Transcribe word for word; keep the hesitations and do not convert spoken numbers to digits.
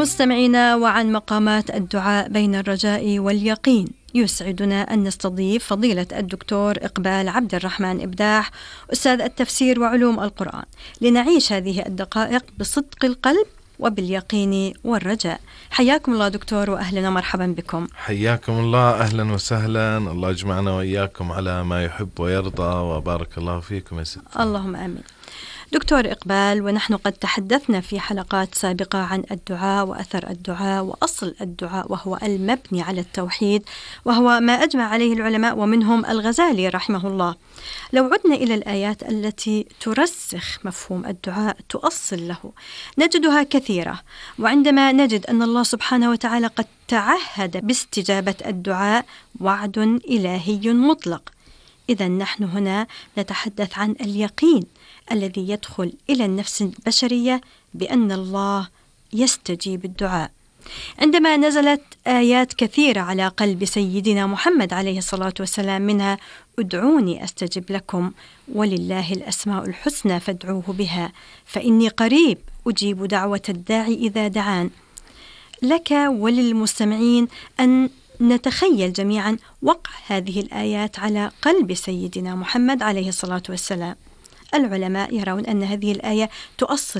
مستمعينا، وعن مقامات الدعاء بين الرجاء واليقين، يسعدنا أن نستضيف فضيلة الدكتور إقبال عبد الرحمن إبداح، أستاذ التفسير وعلوم القرآن، لنعيش هذه الدقائق بصدق القلب وباليقين والرجاء. حياكم الله دكتور، وأهلا ومرحبا بكم. حياكم الله، أهلا وسهلا، الله يجمعنا وإياكم على ما يحب ويرضى، وبارك الله فيكم يا ست. اللهم آمين. دكتور إقبال، ونحن قد تحدثنا في حلقات سابقة عن الدعاء وأثر الدعاء وأصل الدعاء، وهو المبني على التوحيد، وهو ما أجمع عليه العلماء ومنهم الغزالي رحمه الله. لو عدنا إلى الآيات التي ترسخ مفهوم الدعاء، تؤصل له، نجدها كثيرة، وعندما نجد أن الله سبحانه وتعالى قد تعهد باستجابة الدعاء، وعد إلهي مطلق. إذا نحن هنا نتحدث عن اليقين الذي يدخل إلى النفس البشرية بأن الله يستجيب الدعاء. عندما نزلت آيات كثيرة على قلب سيدنا محمد عليه الصلاة والسلام، منها ادعوني أستجب لكم ولله الأسماء الحسنى فادعوه بها فإني قريب أجيب دعوة الداعي إذا دعان. لك وللمستمعين أن نتخيل جميعا وقع هذه الآيات على قلب سيدنا محمد عليه الصلاة والسلام. العلماء يرون أن هذه الآية تؤصل